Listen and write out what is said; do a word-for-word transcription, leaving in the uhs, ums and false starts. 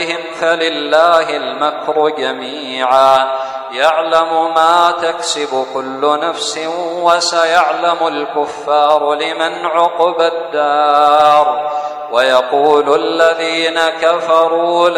مكرهم فلله المكر جميعا يعلم ما تكسب كل نفس وسيعلم الكفار لمن عقبى الدار. ويقول الذين كفروا